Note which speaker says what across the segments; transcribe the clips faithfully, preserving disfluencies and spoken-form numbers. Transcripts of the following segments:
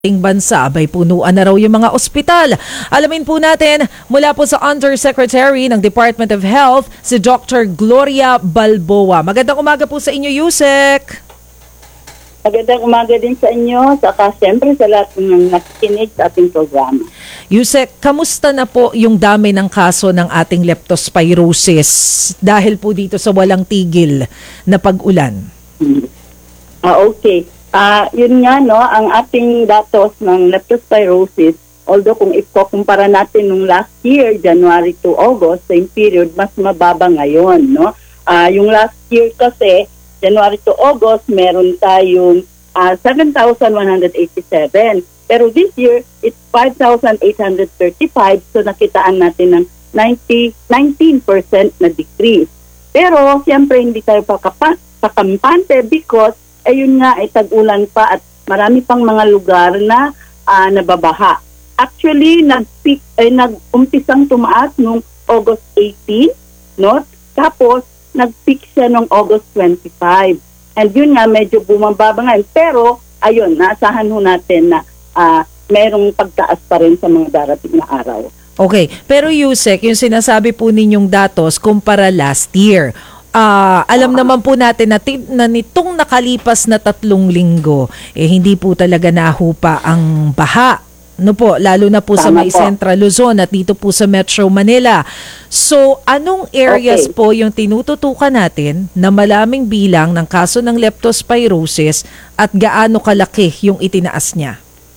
Speaker 1: ating bansa, abay punuan na raw yung mga ospital. Alamin po natin mula po sa Undersecretary ng Department of Health, si Doctor Gloria Balboa. Magandang umaga po sa inyo, Yusek.
Speaker 2: Magandang umaga din sa inyo, saka siyempre sa lahat ng nakikinig sa ating programa.
Speaker 1: Yusek, kamusta na po yung dami ng kaso ng ating leptospirosis dahil po dito sa walang tigil na pag-ulan?
Speaker 2: Hmm. Ah, okay. Ah, yun nga no, ang ating datos ng leptospirosis, although kung ikukumpara natin nung last year, January to August, same period, mas mababa ngayon, no? Ah, yung last year kasi, January to August, meron tayong uh, seven thousand one hundred eighty-seven. Pero this year, it's five thousand eight hundred thirty-five. So nakitaan natin ng ninety, nineteen percent na decrease. Pero siyempre hindi tayo pakampante because ayun nga ay tag-ulan pa at marami pang mga lugar na uh, nababaha. Actually, nag-peak, ay nag-umpisang tumaas noong August eighteenth, no? Tapos nag-peak siya noong August twenty-five. And yun nga, medyo bumababa ngayon. Pero, ayun, naasahan ho natin na uh, merong pagtaas pa rin sa mga darating na araw.
Speaker 1: Okay. Pero Yusek, yung sinasabi po ninyong datos kumpara last year, uh, alam uh, naman po natin na, na nitong nakalipas na tatlong linggo, eh hindi po talaga nahupa ang baha. No po, lalo na po sa may po. Central Luzon at dito po sa Metro Manila. So, anong areas okay. po yung tinututukan natin na malaming bilang ng kaso ng leptospirosis at gaano kalaki yung itinaas niya?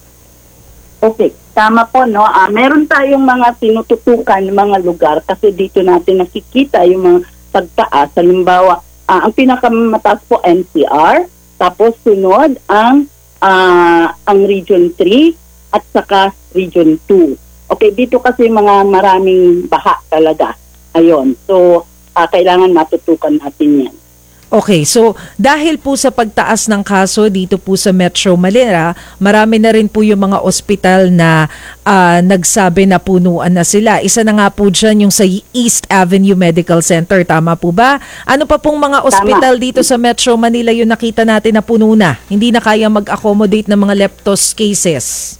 Speaker 2: Okay, tama po, no? Uh, meron tayong mga tinututukan mga lugar kasi dito natin nakikita yung mga pagtaas. Halimbawa, uh, ang pinakamataas po N C R, tapos sunod ang, uh, ang Region three, at saka Region two. Okay, dito kasi mga maraming baha talaga. Ayun. So, uh, kailangan matutukan natin yan.
Speaker 1: Okay, so dahil po sa pagtaas ng kaso dito po sa Metro Manila, marami na rin po yung mga ospital na uh, nagsabi na punuan na sila. Isa na nga po dyan yung sa East Avenue Medical Center. Tama po ba? Ano pa pong mga ospital dito sa Metro Manila yung nakita natin na puno na? Hindi na kaya mag-accommodate ng mga leptos cases?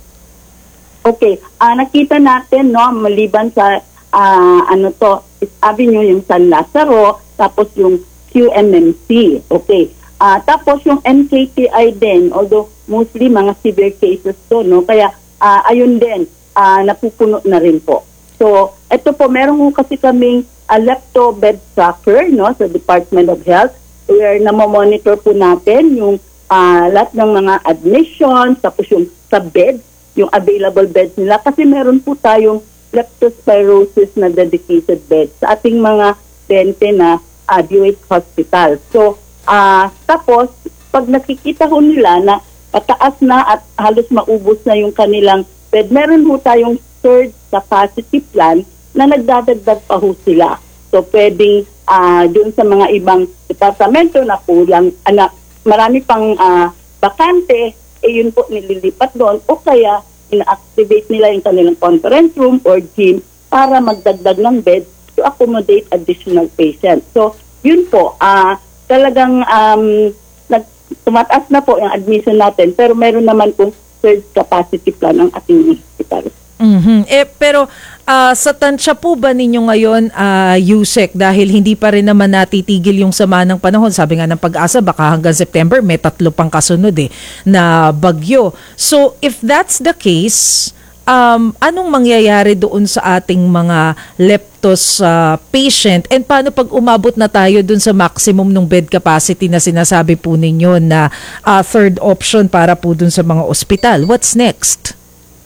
Speaker 2: Okay, uh, nakita natin, no, maliban sa, uh, ano to, East Avenue, yung San Lazaro, tapos yung Q M M C, okay. Uh, tapos yung N K T I din, although mostly mga severe cases to, no, kaya uh, ayun din, uh, napupuno na rin po. So, ito po, meron po kasi kaming uh, lepto bed tracker, no, sa Department of Health, where namomonitor po natin yung uh, lahat ng mga admissions, tapos yung sa beds, yung available beds nila kasi meron po tayong leptospirosis na dedicated beds sa ating mga twenty na uh, D O H hospital. So, uh, tapos, pag nakikita ho nila na pataas na at halos maubos na yung kanilang bed, meron ho tayong third capacity plan na nagdadagdag pa ho sila. So, pwedeng uh, doon sa mga ibang departamento na kulang, uh, na marami pang uh, bakante, eh yun po nililipat doon o kaya ina-activate nila yung kanilang conference room or gym para magdagdag ng bed to accommodate additional patients. So, yun po, uh, talagang um, nag, tumataas na po yung admission natin pero meron naman pong third capacity plan ang ating hospital.
Speaker 1: Mm-hmm. Eh, pero uh, sa tansya po ba ninyo ngayon, uh, Yusek, dahil hindi pa rin naman natitigil yung sama ng panahon, sabi nga ng Pag-asa, baka hanggang September may tatlo pang kasunod eh, na bagyo. So, if that's the case, um, anong mangyayari doon sa ating mga leptos uh, patient and paano pag umabot na tayo doon sa maximum ng bed capacity na sinasabi po ninyo na uh, third option para po doon sa mga ospital? What's next?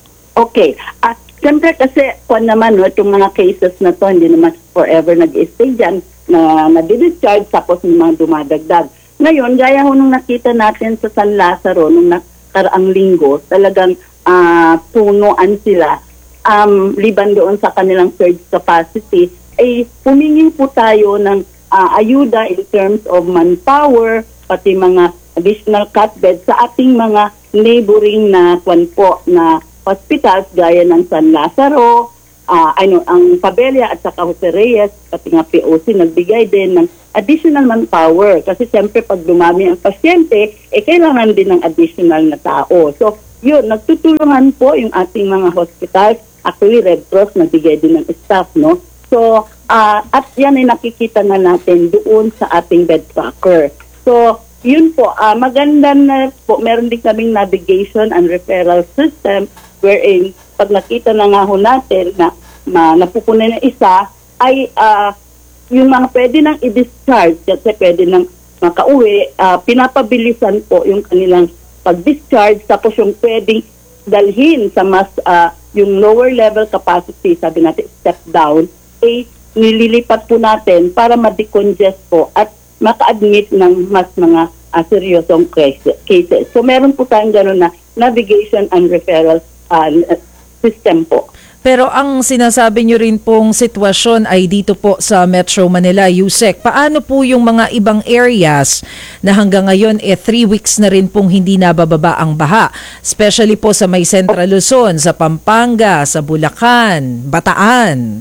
Speaker 2: Okay. At uh, siyempre kasi kung naman, no, itong mga cases na to, hindi naman forever nag-stay dyan na nadi-discharge tapos may mga dumadagdag. Ngayon, gaya ho nung nakita natin sa San Lazaro nung nakaraang linggo, talagang uh, punuan sila. Um, liban doon sa kanilang surge capacity, ay pumingin po tayo ng uh, ayuda in terms of manpower, pati mga additional cat beds sa ating mga neighboring na kwan po na hospitals gaya ng San Lazaro, uh, ano, ang Pabella at saka Jose Reyes, pati nga P O C, nagbigay din ng additional manpower. Kasi siyempre pag dumami ang pasyente, eh kailangan din ng additional na tao. So, yun, nagtutulungan po yung ating mga hospitals. Actually, Red Cross nagbigay din ng staff, no? So, ah, at yan ay nakikita na natin doon sa ating bed tracker. So, yun po, ah, maganda na po, meron din kaming navigation and referral system wherein pag nakita na nga ho natin na ma, napupunan na isa, ay ah, yung mga pwede nang i-discharge kasi pwede nang makauwi, ah, pinapabilisan po yung kanilang pag-discharge, tapos yung pwedeng dalhin sa mas ah, yung lower level capacity, sabi natin step down, ay nililipat po natin para ma-decongest po at maka-admit ng mas mga uh, seryosong cases. So meron po tayong gano'n na navigation and referral uh, system po.
Speaker 1: Pero ang sinasabi nyo rin pong sitwasyon ay dito po sa Metro Manila, Yusek. Paano po yung mga ibang areas na hanggang ngayon eh three weeks na rin pong hindi nabababa ang baha? Especially po sa may Central Luzon, sa Pampanga, sa Bulacan, Bataan.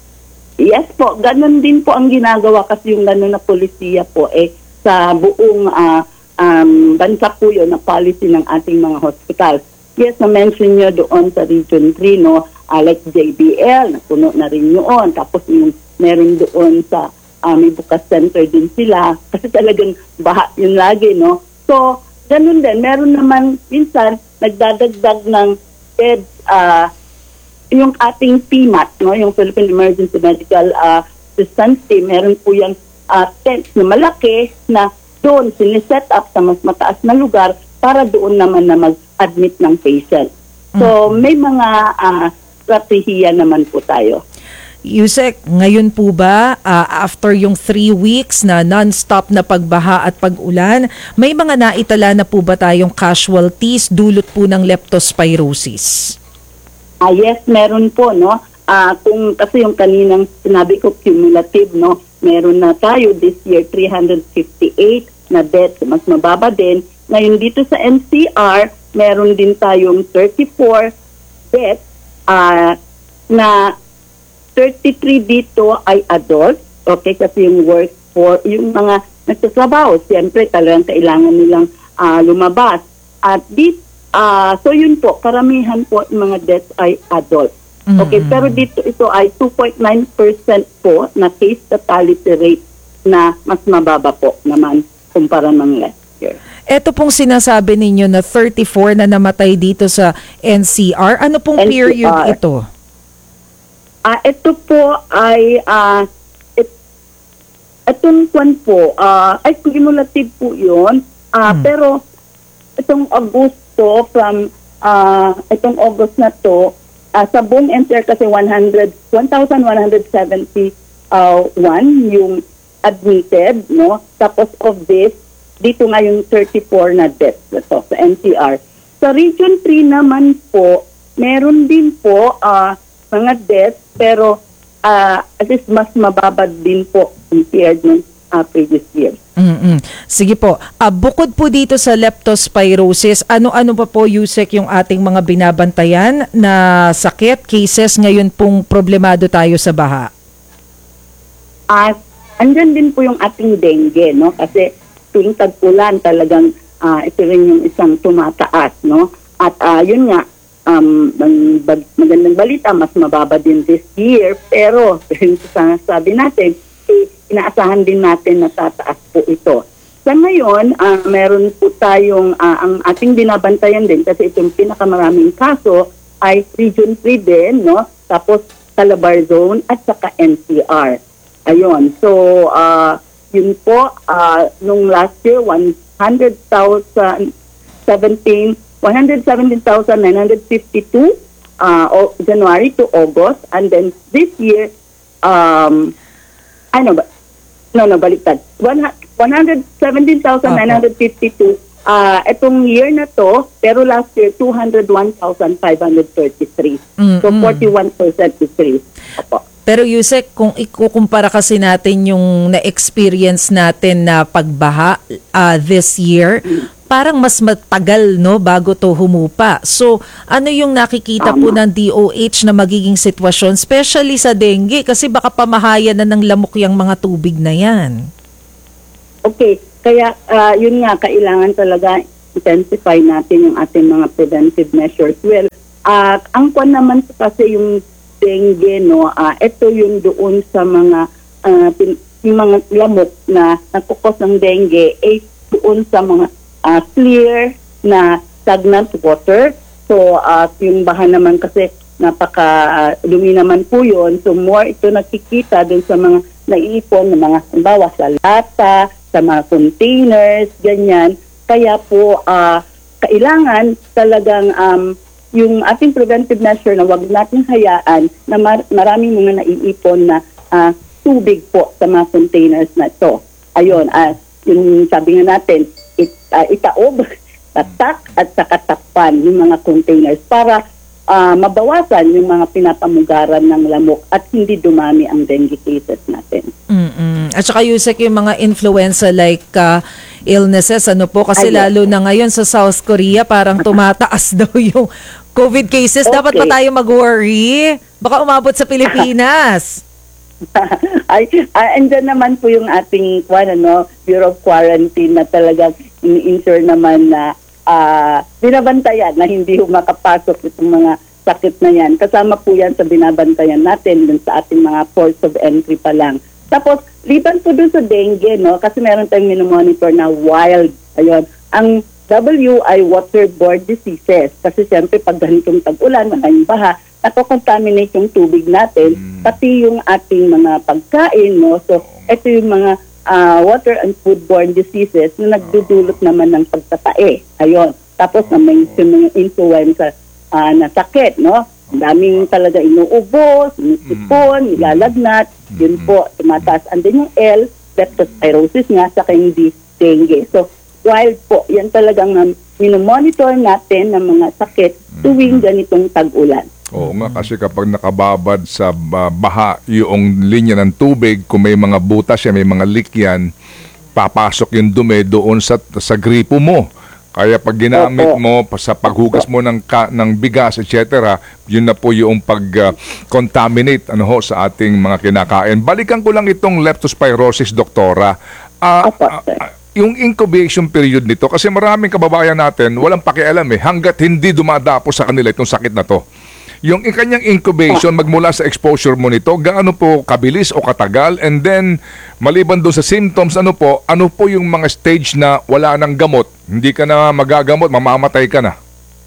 Speaker 2: Yes po, ganun din po ang ginagawa kasi yung gano'n na polisiya po eh sa buong uh, um, bansa po yun na policy ng ating mga hospitals. Yes, na-mention nyo doon sa Region three, no, uh, like J B L, napuno na rin yun. Tapos yung meron doon sa uh, may bukas center din sila kasi talagang baha yun lagi, no. So, ganun din, meron naman minsan nagdadagdag ng beds, uh, yung ating P M A T, no, yung Philippine Emergency Medical uh, Assistance Team, meron po yung uh, tent na malaki na doon siniset up sa mas mataas na lugar para doon naman na mag-admit ng patient. So, may mga uh, strategiya naman po tayo.
Speaker 1: Yusek, ngayon po ba, uh, after yung three weeks na non-stop na pagbaha at pag-ulan, may mga naitala na po ba tayong casualties dulot po ng leptospirosis?
Speaker 2: Ah, yes, meron po, no. Ah, kung kasi yung kaninang sinabi ko cumulative, no, meron na tayo this year three hundred fifty-eight na deaths, mas mababa din. Ngayon dito sa N C R, meron din tayong thirty-four deaths ah, na thirty-three dito ay adult. Okay, kasi yung work for yung mga nagtatrabaho, siyempre talagang kailangan nilang ah, lumabas. At dito Ah, so yun po, karamihan po ng mga deaths ay adult. Okay, mm-hmm. Pero dito ito ay two point nine percent po na case fatality rate na mas mababa po naman kumpara ng last year.
Speaker 1: Ito pong sinasabi ninyo na thirty-four na namatay dito sa N C R. Ano pong
Speaker 2: N C R.
Speaker 1: Period ito?
Speaker 2: Ah, ito po ay ah it, itong kwan po, ah ay cumulative po 'yon. Ah, hmm. Pero itong August so from uh, itong August na to, uh, sa buong N C R kasi one thousand one hundred seventy-one yung admitted, no? Tapos of this, dito nga yung thirty-four na deaths ito sa N C R. Sa Region three naman po, meron din po uh, mga deaths pero uh, at least mas mababa din po compared ng uh, previous years.
Speaker 1: Mm-mm. Sige po. Uh, bukod po dito sa leptospirosis, ano-ano pa po, Yusek, yung ating mga binabantayan na sakit, cases ngayon pong problemado tayo sa baha?
Speaker 2: At uh, andyan din po yung ating dengue, no? Kasi tuwing tag-ulan talagang uh, ito rin yung isang tumataas, no? At uh, yun nga, um, magandang balita, mas mababa din this year, pero sabi natin, inaasahan din natin na tataas po ito. Sa ngayon, uh, meron po tayong, uh, ang ating binabantayan din, kasi itong pinakamaraming kaso ay Region three din, no? Tapos Calabar Zone at saka N C R. Ayun. So, uh, yun po, uh, nung last year, one hundred seventeen thousand nine hundred fifty-two uh, January to August. And then this year, um, ano ba? No, no, baliktad. one hundred seventeen thousand nine hundred fifty-two uh, itong year na to, pero last year, two hundred one thousand five hundred thirty-three. Mm-hmm. So, forty-one percent decrease. Opo.
Speaker 1: Pero Yusek, kung ikukumpara kasi natin yung na-experience natin na pagbaha uh, this year, mm-hmm. parang mas matagal, no, bago to humupa. So, ano yung nakikita Tama. po ng D O H na magiging sitwasyon, especially sa dengue, kasi baka pamahayan na ng lamok yung mga tubig na yan.
Speaker 2: Okay, kaya uh, yun nga, kailangan talaga intensify natin yung ating mga preventive measures. Well, at ang kwan naman po kasi yung dengue, no, ah, ito yung doon sa mga ah, pin- yung mga lamok na nagkukos ng dengue ay doon sa mga ah, clear na stagnant water. So, at yung baha naman kasi napaka ah, dumi naman po yun. So, more ito nakikita doon sa mga naiipon ng mga, halimbawa, sa lata, sa mga containers, ganyan. Kaya po, ah, kailangan talagang um, yung ating preventive measure na wag natin hayaan na mar- maraming mga naiipon na ah, tubig po sa mga containers na ito. Ayun, ah, yung sabi nga natin, it, ah, itaob, tatak at saka takpan yung mga containers para ah, mabawasan yung mga pinapamugaran ng lamok at hindi dumami ang dengue cases natin.
Speaker 1: Mm-mm. At saka Yusek, yung mga influenza like uh, illnesses, ano po, kasi
Speaker 2: Ayun.
Speaker 1: lalo na ngayon sa South Korea, parang tumataas daw yung COVID cases. Dapat
Speaker 2: Okay.
Speaker 1: pa tayo mag-worry? Baka umabot sa Pilipinas.
Speaker 2: Ay, ay, andyan naman po yung ating kwan, ano, Bureau of Quarantine na talagang ini-ensure naman na ah, binabantayan na hindi ho makapasok itong mga sakit na yan. Kasama po yan sa binabantayan natin dun sa ating mga ports of entry pa lang. Tapos, liban po dun sa dengue, no, kasi meron tayong minomonitor na wild. Ayun, ang W ay waterborne diseases. Kasi siyempre, pag ganitong tag-ulan, maraming baha, nako-contaminate yung tubig natin, pati yung ating mga pagkain, no. So, ito yung mga ah, water and foodborne diseases na nagdudulot naman ng pagtatae. Ayun. Tapos, na may yung mga influenza ah, na sakit, no. Ang daming talaga inuubos, inisipon, ilalagnat, yun po, tumataas. And then yung L, leptospirosis nga, saka yung D, dengue. So, wild po, yan talagang um, minomonitor natin ng mga sakit tuwing ganitong tag-ulan.
Speaker 3: Oo nga, kasi kapag nakababad sa uh, baha yung linya ng tubig, kung may mga butas yan, may mga leak yan, papasok yung dumi doon sa, sa gripo mo. Kaya pag ginamit
Speaker 2: Opo.
Speaker 3: mo pa- sa paghugas mo ng, ka, ng bigas, et cetera, yun na po yung pag-contaminate ano ho, sa ating mga kinakain. Balikan ko lang itong leptospirosis, Doktora. Ah,
Speaker 2: Opo,
Speaker 3: ah,
Speaker 2: sir.
Speaker 3: ah, yung incubation period nito, kasi maraming kababayan natin, walang pakialam eh, hanggat hindi dumadapo sa kanila itong sakit na to. Yung i- kanyang incubation, magmula sa exposure mo nito, gaano po kabilis o katagal? And then, maliban doon sa symptoms, ano po, ano po yung mga stage na wala nang gamot? Hindi ka na magagamot, mamamatay ka na.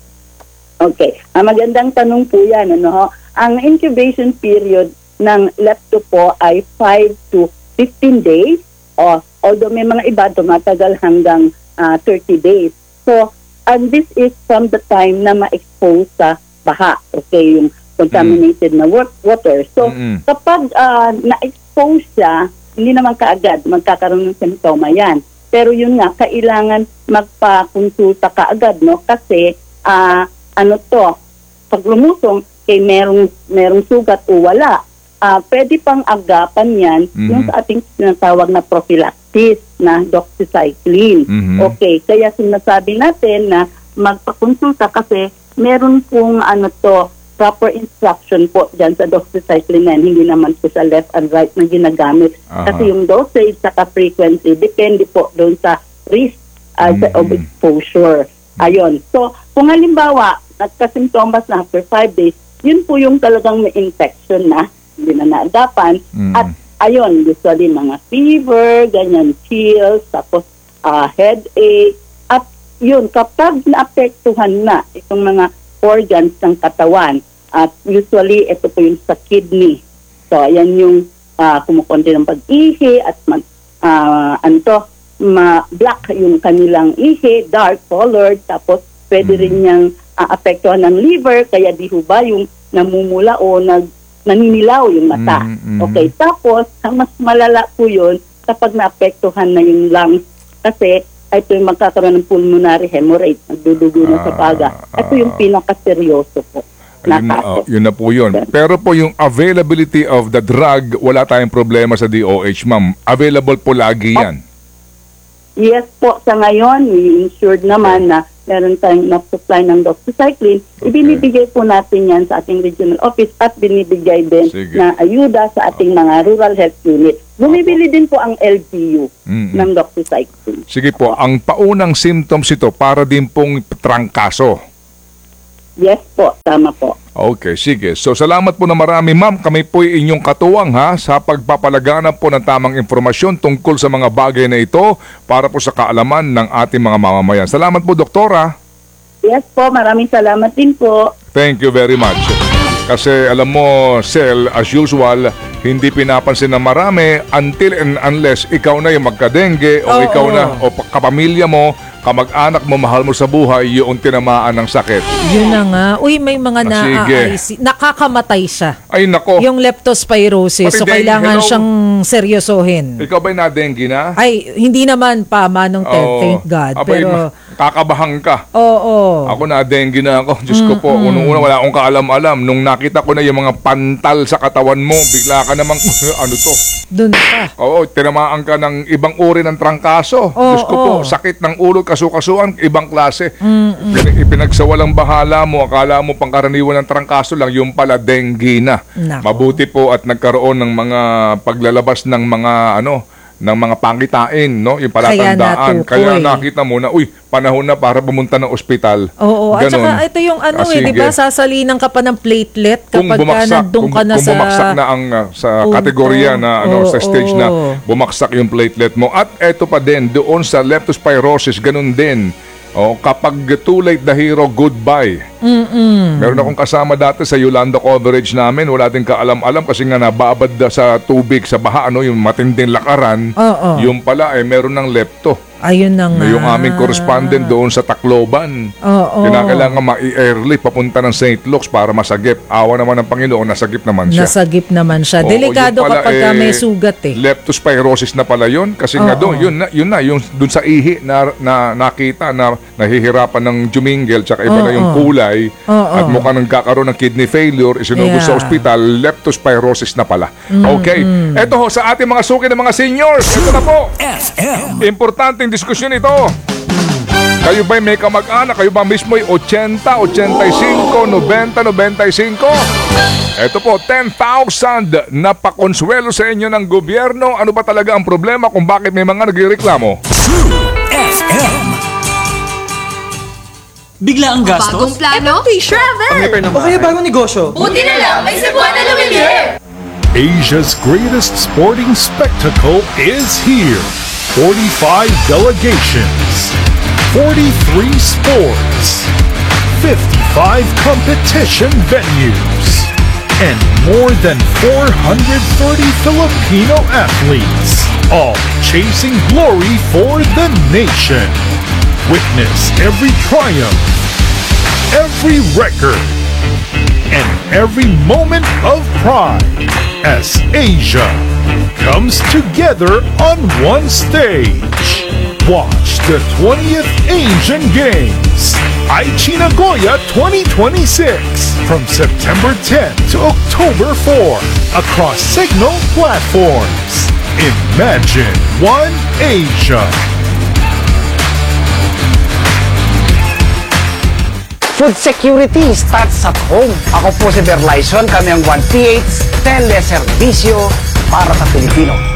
Speaker 2: Okay. Ang magandang tanong po yan. Ano, ho? Ang incubation period ng lepto po ay five to fifteen days. O, although may mga iba tumatagal hanggang ah, thirty days. So, and this is from the time na ma-expose sa baha. Okay, yung contaminated na wa- water. So,
Speaker 3: Mm-mm.
Speaker 2: kapag ah, na-expose siya, hindi naman kaagad magkakaroon ng simptoma yan. Pero yun nga, kailangan magpa-konsulta kaagad, no? Kasi, ah, ano to, pag lumusong, kay merong, merong sugat o wala, ah, pwede pang agapan yan
Speaker 3: Mhm.
Speaker 2: yung sa ating sinatawag na prophylaxis na doxycycline.
Speaker 3: Mhm.
Speaker 2: Okay, kaya sinasabi natin na magpakonsulta kasi meron pong ano to, proper instruction po dyan sa doxycycline na yan. Hindi naman po sa left and right na ginagamit.
Speaker 3: Aha.
Speaker 2: Kasi yung dosage saka frequency, depende po doon sa risk uh, sa- of
Speaker 3: Mhm.
Speaker 2: exposure. Ayun. So, kung halimbawa, nagka-symptoms na after five days, yun po yung talagang may infection na, hindi na naagapan.
Speaker 3: Mhm.
Speaker 2: At ayun, usually mga fever, ganyan, chills, tapos ah, headache. At yun, kapag naapektuhan na itong mga organs ng katawan, at usually ito po yung sa kidney. So, ayan yung uh, kumukonti ng pag-ihi at mag, ah, ano to, ma-black yung kanilang ihi, dark colored, tapos pwede rin niyang ah, apektuhan ng liver, kaya di ho ba yung namumula o nag, naninilaw yung mata.
Speaker 3: Mm, mm.
Speaker 2: Okay, tapos, ang mas malala po yun kapag naapektuhan na yung lungs, kasi ito yung magkakaroon ng pulmonary hemorrhage, nagdudugo na sa paga. Ito yung pinakaseryoso po. na
Speaker 3: Ayun, na,
Speaker 2: kaso.
Speaker 3: oh, yun na po yun. Pero po yung availability of the drug, wala tayong problema sa D O H, ma'am. Available po lagi yan.
Speaker 2: Yes po, sa ngayon, we insured naman na meron tayong enough supply ng doxycycline, ibinibigay po natin yan sa ating regional office at binibigay din
Speaker 3: Sige.
Speaker 2: na ayuda sa ating mga rural health unit. Bumibili din po ang L G U
Speaker 3: Mm-mm.
Speaker 2: ng doxycycline.
Speaker 3: Sige po, ang paunang symptoms ito para din pong trangkaso.
Speaker 2: Yes po, tama po.
Speaker 3: Okay, sige. So salamat po na marami, ma'am. Kami po ay inyong katuwang ha sa pagpapalaganap po ng tamang informasyon tungkol sa mga bagay na ito para po sa kaalaman ng ating mga mamamayan. Salamat po, doktora.
Speaker 2: Yes po, maraming salamat din po.
Speaker 3: Thank you very much. Kasi alam mo, Sel, as usual, hindi pinapansin ng marami until and unless ikaw na yung magka-dengue o
Speaker 1: Oo.
Speaker 3: ikaw na o pa- kapamilya mo, kamag-anak mo, mahal mo sa buhay, yung tinamaan ng sakit.
Speaker 1: Yun na nga. Uy, may mga
Speaker 3: Ah, sige.
Speaker 1: na-I C. Nakakamatay siya.
Speaker 3: Ay nako,
Speaker 1: Yung leptospirosis.
Speaker 3: Pati
Speaker 1: So,
Speaker 3: dengue,
Speaker 1: kailangan
Speaker 3: hello?
Speaker 1: siyang seryosohin.
Speaker 3: ikaw ba'y na-dengue na?
Speaker 1: Ay, hindi naman pa, Manong Ted,
Speaker 3: Oo.
Speaker 1: thank God.
Speaker 3: Abay,
Speaker 1: Pero,
Speaker 3: ma- kakabahang ka.
Speaker 1: oo.
Speaker 3: Ako na dengue na ako. Diyos ko po, unang-una wala akong kaalam-alam. Nung nakita ko na yung mga pantal sa katawan mo, bigla ka namang, ano to?
Speaker 1: Doon pa.
Speaker 3: Oo, tinamaan ka ng ibang uri ng trangkaso.
Speaker 1: Oo,
Speaker 3: Diyos ko po,
Speaker 1: oo.
Speaker 3: sakit ng ulo, kasukasuan, ibang klase. Pin- Ipinagsawalang bahala mo, akala mo pangkaraniwan ng trangkaso lang, yung pala dengue na.
Speaker 1: Nako.
Speaker 3: Mabuti po at nagkaroon ng mga paglalabas ng mga ano, ng mga pangitain, no? Yung palatandaan.
Speaker 1: natukoy.
Speaker 3: Kaya nakita mo na, uy, panahon na para pumunta ng ospital.
Speaker 1: Oo, at
Speaker 3: Ganon.
Speaker 1: saka ito yung ano
Speaker 3: Ah,
Speaker 1: eh, di
Speaker 3: sige.
Speaker 1: ba? Sasalinan ka pa ng platelet
Speaker 3: Kung
Speaker 1: kapag ka
Speaker 3: bumagsak,
Speaker 1: nandun
Speaker 3: kung,
Speaker 1: ka na
Speaker 3: kung
Speaker 1: sa...
Speaker 3: bumagsak na ang uh, sa
Speaker 1: punto.
Speaker 3: kategorya na ano sa stage na
Speaker 1: Oo.
Speaker 3: bumagsak yung platelet mo. At eto pa din doon sa leptospirosis, ganun din. Oh, kapag too late the hero, goodbye.
Speaker 1: Mm-mm.
Speaker 3: Meron akong kasama dati sa Yolanda coverage namin. Wala din kaalam-alam kasi nga nababad na sa tubig, sa baha, ano, yung matinding lakaran.
Speaker 1: Oo.
Speaker 3: Yung pala, eh, meron ng lepto.
Speaker 1: Ayun na nga.
Speaker 3: Na yung aming correspondent doon sa Tacloban.
Speaker 1: Oo.
Speaker 3: Kinakailangan ma-i-airlift papunta ng Saint Luke's para masagip. Awa naman ng Panginoon, nasagip naman siya.
Speaker 1: Nasagip naman siya.
Speaker 3: Oo,
Speaker 1: Delikado
Speaker 3: yun pala,
Speaker 1: kapag ka
Speaker 3: eh,
Speaker 1: may sugat eh.
Speaker 3: Leptospirosis na pala yun. Kasi nga
Speaker 1: Oo.
Speaker 3: doon, yun na, yun na, yung doon sa ihi na, na nakita na nahihirapan ng jumingel tsaka iba na yung
Speaker 1: Oo.
Speaker 3: kulay
Speaker 1: Oo.
Speaker 3: at mukhang nagkakaroon ng kidney failure, isinugod
Speaker 1: Yeah.
Speaker 3: sa ospital, leptospirosis na pala. Okay. Eto ho, sa ating mga suki ng mga seniors, ito na po.
Speaker 4: F M.
Speaker 3: Importanteng diskusyon ito. Kayo ba'y may kamag-anak? Kayo ba mismo'y eighty, eighty-five, ninety, ninety-five? Ito po, ten thousand na pakonsuelo sa inyo ng gobyerno. Ano ba talaga ang problema kung bakit may mga nagreklamo?
Speaker 4: F M. Bigla ang gastos?
Speaker 5: Bagong plano? Travel!
Speaker 6: O kaya bagong negosyo?
Speaker 5: Buti na lang, may Cebuana Lumiere!
Speaker 7: Asia's greatest sporting spectacle is here. forty-five delegations, forty-three sports, fifty-five competition venues, and more than four hundred thirty Filipino athletes, all chasing glory for the nation. Witness every triumph, every record, and every moment of pride as Asia comes together on one stage. Watch the twentieth Asian Games, Aichi Nagoya twenty twenty-six, from September tenth to October fourth across Signal platforms. Imagine One Asia.
Speaker 8: Food security starts at home. Ako po si Berlaison, kami ang one P H Teleservisyo para sa Pilipino.